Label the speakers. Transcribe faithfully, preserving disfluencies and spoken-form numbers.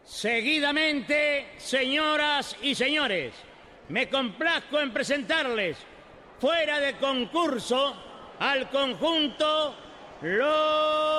Speaker 1: Seguidamente, señoras y señores, me complazco en presentarles, fuera de concurso, al conjunto Los